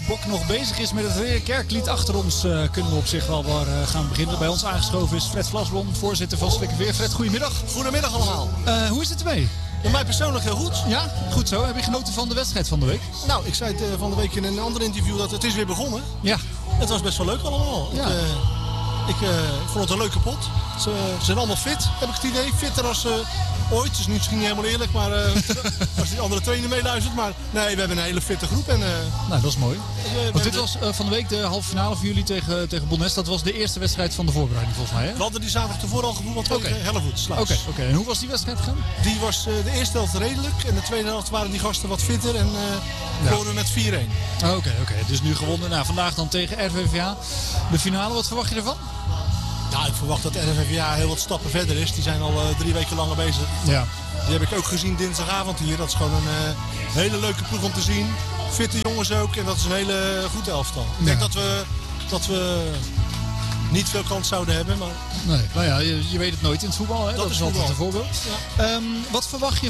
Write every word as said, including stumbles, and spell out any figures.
Bok nog bezig is met het kerklied achter ons, uh, kunnen we op zich wel weer uh, gaan beginnen. Bij ons aangeschoven is Fred Vlasblom, voorzitter van Slikkerveer. Fred, goedemiddag. Goedemiddag allemaal. Uh, hoe is het ermee? Bij mij persoonlijk heel goed. Ja, goed zo. Heb je genoten van de wedstrijd van de week? Nou, ik zei het uh, van de week in een ander interview dat het is weer begonnen. Ja. Het was best wel leuk allemaal. Ja. Ik, uh, ik, uh, ik vond het een leuke pot. Ze, ze zijn allemaal fit, heb ik het idee. Fitter als uh, ooit. Het is misschien niet helemaal eerlijk, maar uh, als die andere trainer meeluistert. Maar nee, we hebben een hele fitte groep. En, uh, nou, dat is mooi. Uh, Want dit was uh, van de week de halve finale voor jullie tegen, tegen Bonnes. Dat was de eerste wedstrijd van de voorbereiding volgens mij, hè? We hadden die zaterdag tevoren al gevoetbald tegen okay. Hellevoet. Oké, okay, okay. En hoe was die wedstrijd gegaan? Die was uh, de eerste helft redelijk. En de tweede helft waren die gasten wat fitter. En uh, ja. verloren we met vier-een. Oké, okay, oké. Okay. Dus nu gewonnen. Nou, vandaag dan tegen R V V A. De finale, wat verwacht je ervan? Nou, ik verwacht dat R V V A heel wat stappen verder is. Die zijn al uh, drie weken langer bezig. Ja. Die heb ik ook gezien dinsdagavond hier. Dat is gewoon een uh, hele leuke ploeg om te zien. Fitte jongens ook. En dat is een hele goede elftal. Ik denk ja. dat we, dat we niet veel kans zouden hebben. Maar... Nee, nou ja, je, je weet het nooit in het voetbal. Hè? Dat, dat is altijd een voorbeeld. Ja. Um, wat verwacht je